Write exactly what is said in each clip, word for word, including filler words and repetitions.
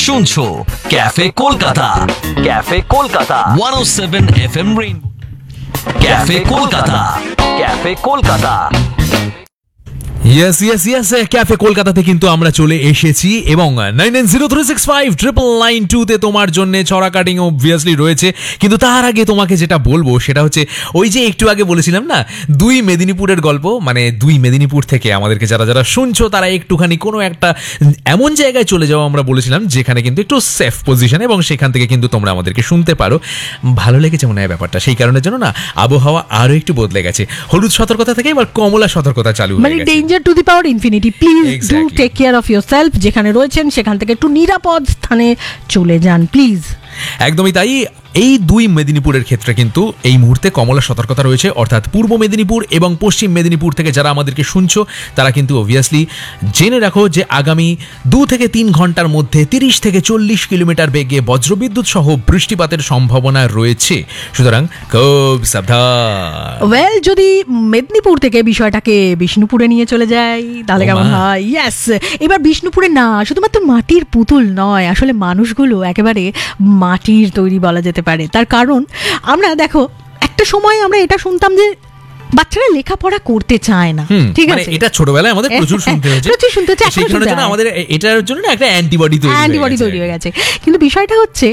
শুনছো cafe Kolkata, cafe Kolkata one ও seven F M rainbow, cafe Kolkata, cafe Kolkata. Yes yes yes cafe কলকাতাতে কিন্তু আমরা চলে এসেছি এবং nine nine zero three six five triple nine টুতে তোমার জন্য ছড়া কাটিং অবভিয়াসলি রয়েছে। কিন্তু তার আগে তোমাকে যেটা বলবো সেটা হচ্ছে ওই যে একটু আগে বলেছিলাম না দুই মেদিনীপুরের গল্প, মানে দুই মেদিনীপুর থেকে আমাদেরকে যারা যারা শুনছো তারা একটুখানি কোনো একটা এমন জায়গায় চলে যাওয়া আমরা বলেছিলাম যেখানে কিন্তু একটু সেফ পজিশন এবং সেখান থেকে কিন্তু তোমরা আমাদেরকে শুনতে পারো। ভালো লেগেছে মনে হয় ব্যাপারটা, সেই কারণের জন্য না আবহাওয়া আরো একটু বদলে গেছে। হলুদ সতর্কতা থেকে এবার কমলা সতর্কতা চালু হয়ে গেছে। To the power infinity, please do take care of yourself. যেখানে রয়েছেন সেখান থেকে একটু নিরাপদ স্থানে চলে যান প্লিজ। একদমই তাই। এই দুই মেদিনীপুরের ক্ষেত্রে কিন্তু এই মুহূর্তে কমলা সতর্কতা রয়েছে, অর্থাৎ পূর্ব মেদিনীপুর এবং পশ্চিম মেদিনীপুর থেকে যারা আমাদেরকে শুনছো তারা কিন্তু অবভিয়াসলি জেনে রাখো যে আগামী দু থেকে তিন ঘন্টার মধ্যে তিরিশ থেকে চল্লিশ কিলোমিটার বেগে বজ্রবিদ্যুৎ সহ বৃষ্টিপাতের সম্ভাবনা রয়েছে, সুতরাং খুব সাবধান। ওয়েল, যদি মেদিনীপুর থেকে বিষয়টাকে বিষ্ণুপুরে নিয়ে চলে যাই তাহলে কেমন হয়? ইয়েস, এবার বিষ্ণুপুরে না শুধুমাত্র মাটির পুতুল নয়, আসলে মানুষগুলো একেবারে মাটির তৈরি বলা যেতে পারে। তার কারণ আমরা দেখো একটা সময় আমরা এটা শুনতাম যে বাচ্চারা লেখাপড়া করতে চায় না, ঠিক আছে? এটা ছোটবেলায় আমাদের প্রচুর শুনতে হয়েছে, প্রচুর শুনতে হচ্ছে। সেই কারণে জন্য আমাদের এটার জন্য একটা অ্যান্টিবডি তৈরি অ্যান্টিবডি তৈরি হয়ে গেছে। কিন্তু বিষয়টা হচ্ছে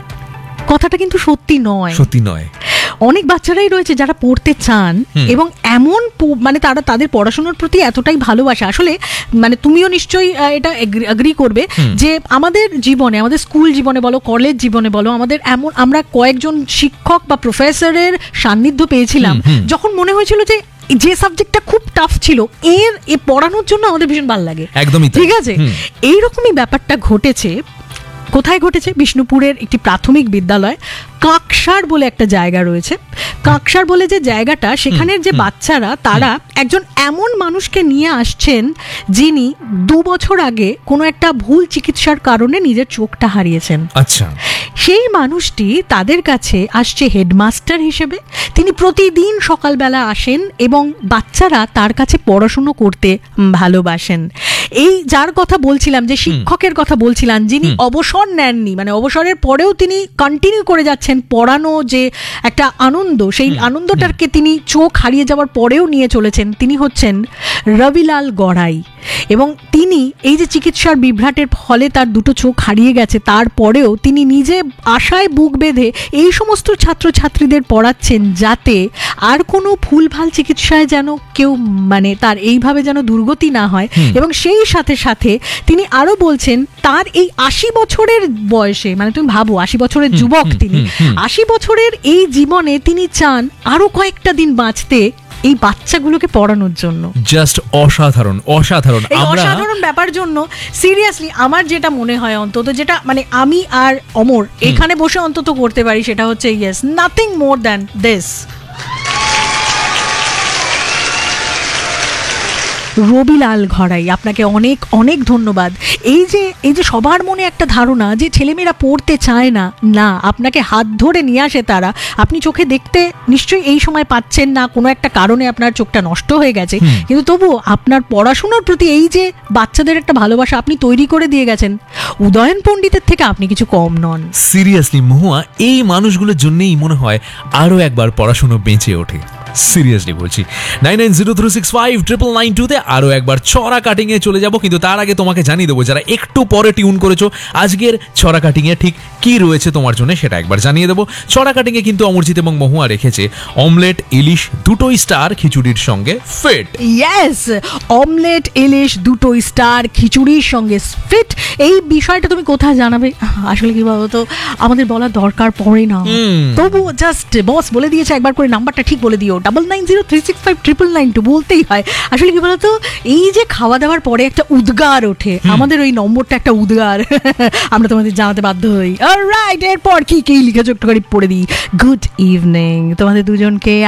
কথাটা কিন্তু সত্যি নয়, সত্যি নয়। অনেক বাচ্চারাই রয়েছে যারা পড়তে চান এবং এমন মানে তারা তাদের পড়াশোনার প্রতি এতটাই ভালোবাসা, আসলে মানে তুমিও নিশ্চয়ই এটা এগ্রি করবে যে আমাদের জীবনে, আমাদের স্কুল জীবনে বলো, কলেজ জীবনে বলো, আমাদের এমন আমরা কয়েকজন শিক্ষক বা প্রফেসরের সান্নিধ্য পেয়েছিলাম যখন মনে হয়েছিল যে যে সাবজেক্টটা খুব টাফ ছিল এর এ পড়ানোর জন্য আমাদের ভীষণ ভালো লাগে। একদমই ঠিক আছে, এইরকমই ব্যাপারটা ঘটেছে। কোথায় ঘটেছে? বিষ্ণুপুরের একটি প্রাথমিক বিদ্যালয় কাকসার বলে একটা জায়গা রয়েছে। কাকসার বলে যে জায়গাটা, সেখানের যে বাচ্চারা তারা একজন এমন মানুষকে নিয়ে আসছেন যিনি দু বছর আগে কোনো একটা ভুল চিকিৎসার কারণে নিজের চোখটা হারিয়েছেন। আচ্ছা, সেই মানুষটি তাদের কাছে আসছে হেডমাস্টার হিসেবে। তিনি প্রতিদিন সকালবেলা আসেন এবং বাচ্চারা তার কাছে পড়াশুনো করতে ভালোবাসেন। এই যার কথা বলছিলাম, যে শিক্ষকের কথা বলছিলাম, যিনি অবসর নেননি, মানে অবসরের পরেও তিনি কন্টিনিউ করে যাচ্ছেন পড়ানো, যে একটা আনন্দ, সেই আনন্দটাকে তিনি চোখ হারিয়ে যাওয়ার পরেও নিয়ে চলেছেন, তিনি হচ্ছেন রবিলাল গড়াই। এবং তিনি এই যে চিকিৎসার বিভ্রাটের ফলে তার দুটো চোখ হারিয়ে গেছে, তারপরেও তিনি নিজে আশায় বুক বেঁধে এই সমস্ত ছাত্রছাত্রীদের পড়াচ্ছেন যাতে আর কোনো ভুলভাল চিকিৎসায় যেন কেউ মানে তার এইভাবে যেন দুর্গতি না হয়। এবং সেই সাথে সাথে তিনি আরো বলছেন তার এই আশি বছরের বয়সে, মানে তুমি ভাবো আশি বছরের যুবক তিনি, আশি বছরের এই জীবনে তিনি চান আরো কয়েকটা দিন বাঁচতে এই বাচ্চাগুলোকে পড়ানোর জন্য। জাস্ট অসাধারণ অসাধারণ অসাধারণ ব্যাপার জন্য সিরিয়াসলি আমার যেটা মনে হয়, অন্তত যেটা মানে আমি আর অমর এখানে বসে অন্তত করতে পারি, সেটা হচ্ছে yes, nothing more than this. Rabilal Gorai, আপনাকে অনেক অনেক ধন্যবাদ। এই যে এই যে সবার মনে একটা ধারণা যে ছেলেমেয়েরা পড়তে চায় না, না, আপনাকে হাত ধরে নিয়ে আসে তারা। আপনি চোখে দেখতে নিশ্চয়ই এই সময় পাচ্ছেন না, কোনো একটা কারণে আপনার চোখটা নষ্ট হয়ে গেছে, কিন্তু তবুও আপনার পড়াশোনার প্রতি এই যে বাচ্চাদের একটা ভালোবাসা আপনি তৈরি করে দিয়ে গেছেন, উদয়ন পণ্ডিতের থেকে আপনি কিছু কম নন। সিরিয়াসলি মহুয়া, এই মানুষগুলোর জন্যই মনে হয় আরো একবার পড়াশোনা বেঁচে ওঠে। সিরিয়াসলি বলছি। Nine nine zero three six five triple nine টুতে আরো একবার ছড়া কাটিং এ চলে যাব, কিন্তু তার আগে তোমাকে জানিয়ে দেবো যারা একটু পরে টিউন করেছো আজকের ছড়া কাটিং এ ঠিক কি রয়েছে তোমার জন্য সেটা একবার জানিয়ে দেবো। ছড়া কাটিং এ কিন্তু অমরজিৎ এবং মহুয়া রেখেছে অমলেট ইলিশ দুটোই স্টার খিচুড়ির সঙ্গে ফিট। ইয়েস, অমলেট ইলিশ দুটোই স্টার খিচুড়ির সঙ্গে ফিট। এই বিষয়টা তুমি কোথায় জানাবে? আসলে কি বলতো, আমাদের বলার দরকার পড়ে না, তবু জাস্ট বস বলে দিয়েছে, একবার করে নাম্বারটা ঠিক বলে দিও, double nine zero three six five triple nine two বলতেই হয়। আসলে কি বলতো, এই যে খাওয়া দাওয়ার পরে একটা উদ্গার ওঠে, আমাদের ওই নম্বরটা একটা উদ্গার আমরা তোমাদের জানাতে বাধ্য হই। অলরাইট, এরপর কি কি লিখেছো একটু করে পড়ে দিই। গুড ইভিনিং তোমাদের দুজনকে।